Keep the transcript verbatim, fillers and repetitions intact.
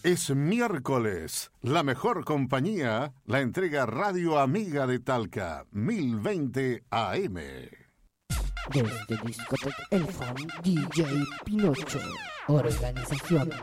Es miércoles. La mejor compañía la entrega Radio Amiga de Talca, mil veinte A M. Desde Discoteca El Fon, D J Pinocho. Organización